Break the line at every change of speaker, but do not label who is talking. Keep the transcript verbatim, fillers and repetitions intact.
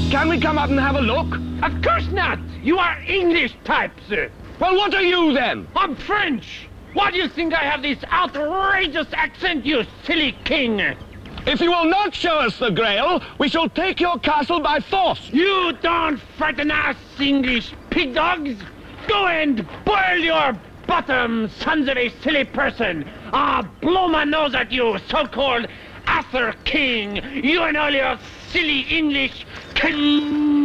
Can we come up and have a look?
Of course not! You are English types!
Well, what are you then?
I'm French! Why do you think I have this outrageous accent, you silly king?
If you will not show us the Grail, we shall take your castle by force.
You don't frighten us, English pig dogs! Go and boil your bottom, sons of a silly person! I'll blow my nose at you, so-called Arthur King! You and all your silly English king!